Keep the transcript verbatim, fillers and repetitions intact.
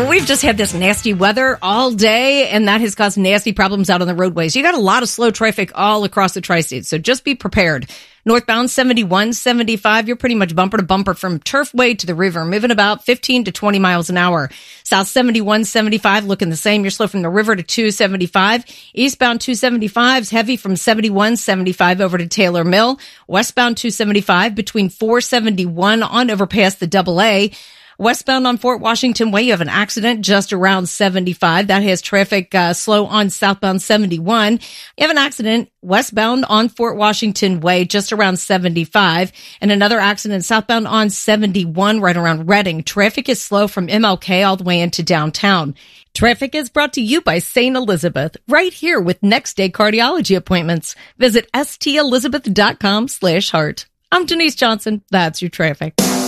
Well, we've just had this nasty weather all day, and that has caused nasty problems out on the roadways. You got a lot of slow traffic all across the tri-state, so just be prepared. Northbound seventy-one, seventy-five, you're pretty much bumper to bumper from Turfway to the river, moving about fifteen to twenty miles an hour. South seventy-one, seventy-five, looking the same. You're slow from the river to two seventy-five. Eastbound two seventy-five is heavy from seventy-one, seventy-five over to Taylor Mill. Westbound two seventy-five between four seventy-one on over past the double A. Westbound on Fort Washington Way, you have an accident just around seventy-five. That has traffic uh, slow on southbound seventy-one. You have an accident westbound on Fort Washington Way just around seventy-five. And another accident southbound on seventy-one right around Reading. Traffic is slow from M L K all the way into downtown. Traffic is brought to you by Saint Elizabeth, right here with next day cardiology appointments. Visit stelizabeth.com slash heart. I'm Denise Johnson. That's your traffic.